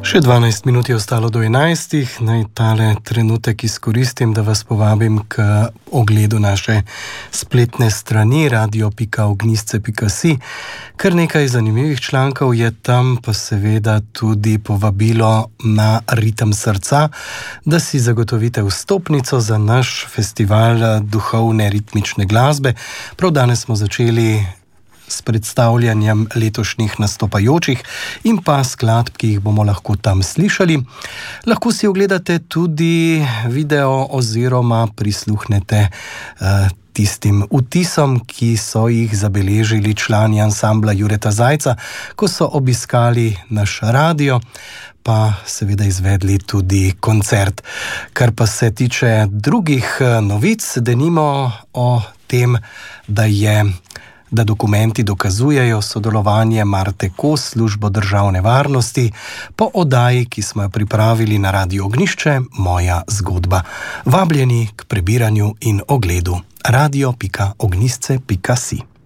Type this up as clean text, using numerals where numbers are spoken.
Še 12 minut je ostalo do 11. Naj tale trenutek izkoristim, da vas povabim k ogledu naše spletne strani radio.ognisce.si. Kar nekaj zanimivih člankov je tam, pa seveda tudi povabilo na Ritem srca, da si zagotovite vstopnico za naš festival duhovne ritmične glasbe. Prav danes smo začeli s predstavljanjem letošnjih nastopajočih in pa skladb, ki jih bomo lahko tam slišali. Lahko si ogledate tudi video oziroma prisluhnete tistim vtisom, ki so jih zabeležili člani ansambla Jureta Zajca, ko so obiskali naš radio, pa seveda izvedli tudi koncert. Kar pa se tiče drugih novic, denimo o tem, da dokumenti dokazujejo sodelovanje Marte Kos s službo državne varnosti po oddaji, ki smo jo pripravili na Radio Ognjišče, Moja zgodba. Vabljeni k prebiranju in ogledu radio.ognisce.si.